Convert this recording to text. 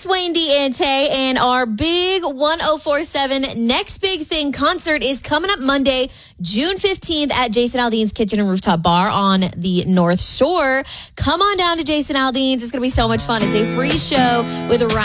It's Wayne D. Ante, and our big 1047 Next Big Thing concert is coming up Monday, June 15th at Jason Aldean's Kitchen and Rooftop Bar on the North Shore. Come on down to Jason Aldean's. It's going to be so much fun. It's a free show with